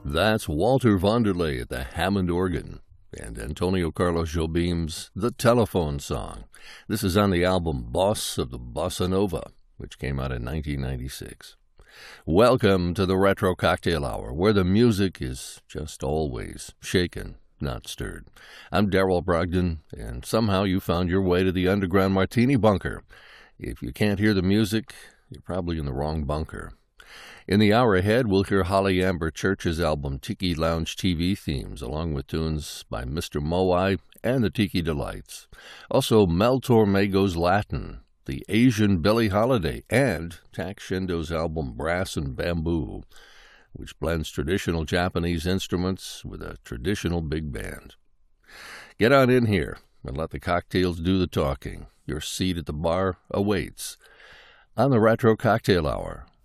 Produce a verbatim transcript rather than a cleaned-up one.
That's Walter Vanderlei at the Hammond organ and Antonio Carlos Jobim's The Telephone Song. This is on the album Boss of the Bossa Nova, which came out in nineteen ninety-six. Welcome to the Retro Cocktail Hour, where the music is just always shaken, not stirred. I'm Darrell Brogdon, and somehow you found your way to the underground martini bunker. If you can't hear the music, you're probably in the wrong bunker. In the hour ahead, we'll hear Holly Amber Church's album Tiki Lounge T V Themes, along with tunes by Mister Moai and the Tiki Delights. Also, Mel Tormego's Latin, the Asian Billie Holiday, and Tak Shindo's album Brass and Bamboo, which blends traditional Japanese instruments with a traditional big band. Get on in here and let the cocktails do the talking. Your seat at the bar awaits on the Retro Cocktail Hour